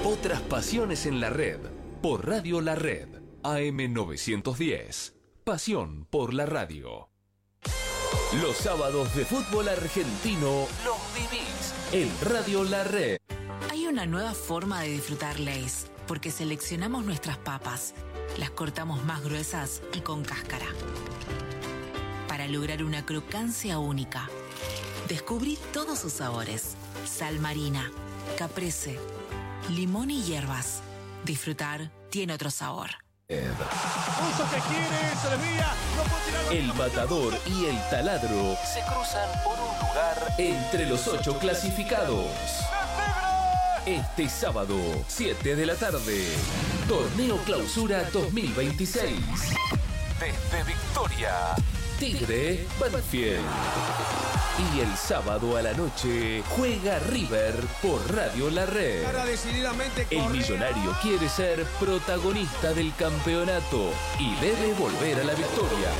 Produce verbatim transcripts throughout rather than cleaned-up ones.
Otras pasiones en la red, por Radio La Red, A M novecientos diez. Pasión por la radio. Los sábados de fútbol argentino los vivís en Radio La Red. Hay una nueva forma de disfrutar Lay's, porque seleccionamos nuestras papas, las cortamos más gruesas y con cáscara, para lograr una crocancia única. Descubrí todos sus sabores: sal marina, caprese, limón y hierbas. Disfrutar tiene otro sabor. Uso que quiere, se desvía, no puede tirar. El Matador y el Taladro se cruzan por un lugar entre los ocho clasificados. Este sábado, siete de la tarde, Torneo Clausura dos mil veintiséis. Desde Victoria, Tigre Banfield. Y el sábado a la noche juega River por Radio La Red. El millonario quiere ser protagonista del campeonato y debe volver a la victoria.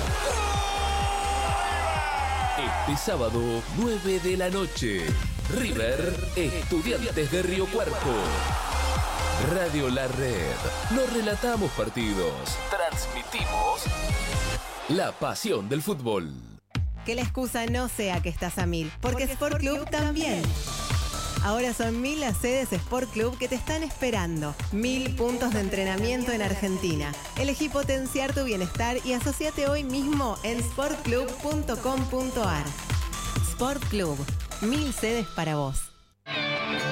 Este sábado, nueve de la noche, River, Estudiantes de Río Cuarto. Radio La Red. No relatamos partidos, transmitimos la pasión del fútbol. Que la excusa no sea que estás a mil, porque, porque Sport Club, Club también. Ahora son mil las sedes Sport Club que te están esperando. Mil puntos de entrenamiento en Argentina. Elegí potenciar tu bienestar y asociate hoy mismo en sport club punto com punto a r. Sport Club, mil sedes para vos.